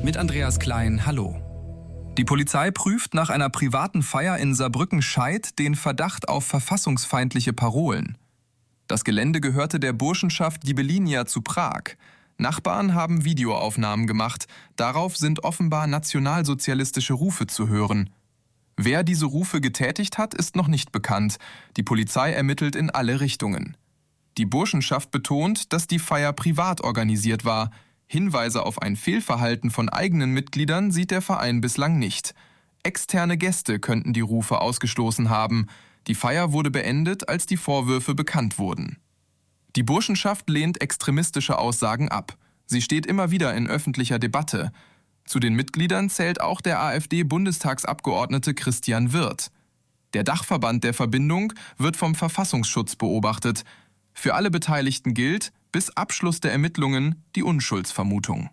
Mit Andreas Klein, hallo. Die Polizei prüft nach einer privaten Feier in Saarbrücken-Scheid den Verdacht auf verfassungsfeindliche Parolen. Das Gelände gehörte der Burschenschaft Gibellinia zu Prag. Nachbarn haben Videoaufnahmen gemacht. Darauf sind offenbar nationalsozialistische Rufe zu hören. Wer diese Rufe getätigt hat, ist noch nicht bekannt. Die Polizei ermittelt in alle Richtungen. Die Burschenschaft betont, dass die Feier privat organisiert war. Hinweise auf ein Fehlverhalten von eigenen Mitgliedern sieht der Verein bislang nicht. Externe Gäste könnten die Rufe ausgestoßen haben. Die Feier wurde beendet, als die Vorwürfe bekannt wurden. Die Burschenschaft lehnt extremistische Aussagen ab. Sie steht immer wieder in öffentlicher Debatte. Zu den Mitgliedern zählt auch der AfD-Bundestagsabgeordnete Christian Wirth. Der Dachverband der Verbindung wird vom Verfassungsschutz beobachtet. Für alle Beteiligten gilt, bis Abschluss der Ermittlungen, die Unschuldsvermutung.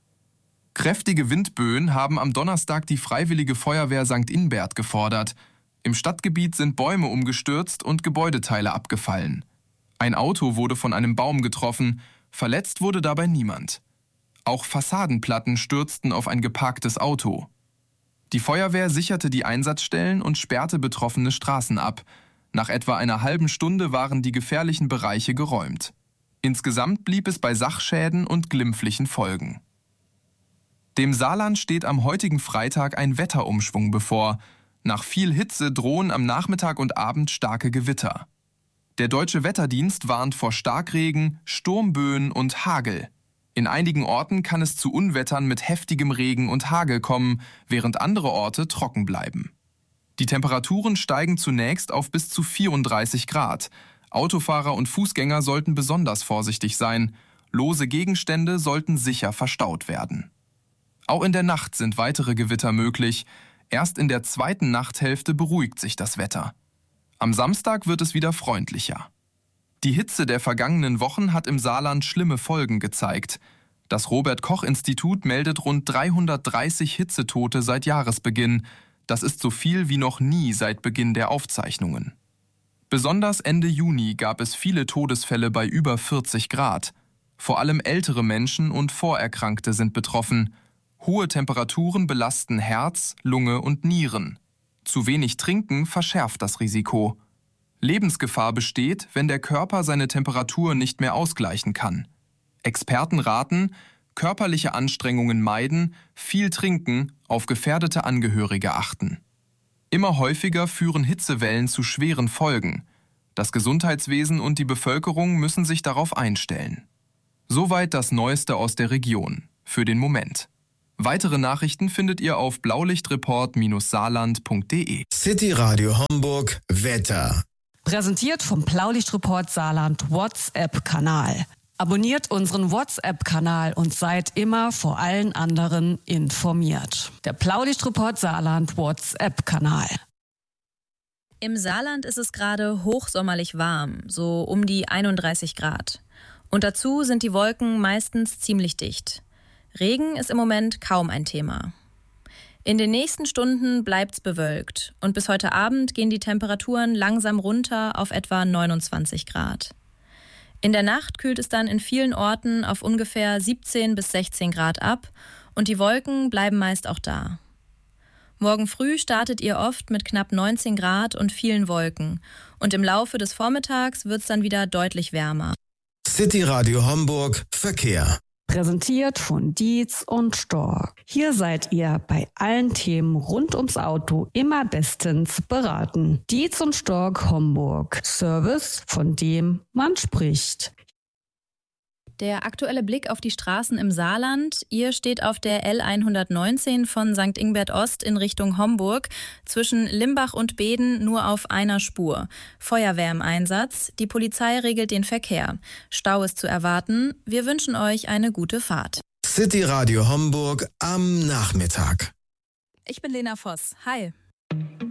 Kräftige Windböen haben am Donnerstag die Freiwillige Feuerwehr St. Inbert gefordert. Im Stadtgebiet sind Bäume umgestürzt und Gebäudeteile abgefallen. Ein Auto wurde von einem Baum getroffen, verletzt wurde dabei niemand. Auch Fassadenplatten stürzten auf ein geparktes Auto. Die Feuerwehr sicherte die Einsatzstellen und sperrte betroffene Straßen ab. Nach etwa einer halben Stunde waren die gefährlichen Bereiche geräumt. Insgesamt blieb es bei Sachschäden und glimpflichen Folgen. Dem Saarland steht am heutigen Freitag ein Wetterumschwung bevor. Nach viel Hitze drohen am Nachmittag und Abend starke Gewitter. Der Deutsche Wetterdienst warnt vor Starkregen, Sturmböen und Hagel. In einigen Orten kann es zu Unwettern mit heftigem Regen und Hagel kommen, während andere Orte trocken bleiben. Die Temperaturen steigen zunächst auf bis zu 34 Grad. Autofahrer und Fußgänger sollten besonders vorsichtig sein. Lose Gegenstände sollten sicher verstaut werden. Auch in der Nacht sind weitere Gewitter möglich. Erst in der zweiten Nachthälfte beruhigt sich das Wetter. Am Samstag wird es wieder freundlicher. Die Hitze der vergangenen Wochen hat im Saarland schlimme Folgen gezeigt. Das Robert-Koch-Institut meldet rund 330 Hitzetote seit Jahresbeginn. Das ist so viel wie noch nie seit Beginn der Aufzeichnungen. Besonders Ende Juni gab es viele Todesfälle bei über 40 Grad. Vor allem ältere Menschen und Vorerkrankte sind betroffen. Hohe Temperaturen belasten Herz, Lunge und Nieren. Zu wenig Trinken verschärft das Risiko. Lebensgefahr besteht, wenn der Körper seine Temperatur nicht mehr ausgleichen kann. Experten raten, körperliche Anstrengungen meiden, viel trinken, auf gefährdete Angehörige achten. Immer häufiger führen Hitzewellen zu schweren Folgen. Das Gesundheitswesen und die Bevölkerung müssen sich darauf einstellen. Soweit das Neueste aus der Region. Für den Moment. Weitere Nachrichten findet ihr auf blaulichtreport-saarland.de. City Radio Homburg Wetter. Präsentiert vom Blaulichtreport Saarland WhatsApp-Kanal. Abonniert unseren WhatsApp-Kanal und seid immer vor allen anderen informiert. Der Blaulichtreport Saarland WhatsApp-Kanal. Im Saarland ist es gerade hochsommerlich warm, so um die 31 Grad. Und dazu sind die Wolken meistens ziemlich dicht. Regen ist im Moment kaum ein Thema. In den nächsten Stunden bleibt's bewölkt und bis heute Abend gehen die Temperaturen langsam runter auf etwa 29 Grad. In der Nacht kühlt es dann in vielen Orten auf ungefähr 17 bis 16 Grad ab und die Wolken bleiben meist auch da. Morgen früh startet ihr oft mit knapp 19 Grad und vielen Wolken und im Laufe des Vormittags wird's dann wieder deutlich wärmer. City Radio Homburg Verkehr. Präsentiert von Dietz und Stork. Hier seid ihr bei allen Themen rund ums Auto immer bestens beraten. Dietz und Stork Homburg. Service, von dem man spricht. Der aktuelle Blick auf die Straßen im Saarland. Ihr steht auf der L119 von St. Ingbert Ost in Richtung Homburg. Zwischen Limbach und Beeden nur auf einer Spur. Feuerwehr im Einsatz. Die Polizei regelt den Verkehr. Stau ist zu erwarten. Wir wünschen euch eine gute Fahrt. City Radio Homburg am Nachmittag. Ich bin Lena Voss. Hi.